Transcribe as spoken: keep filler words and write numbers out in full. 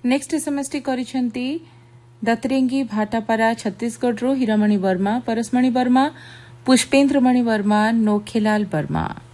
Next SMS T करिसेंती Datrengi Bhatapara Chhattisgarh row Hiramani Verma, परसमणि Verma, पुष्पेंद्रमणि Verma, Nokhelal Verma.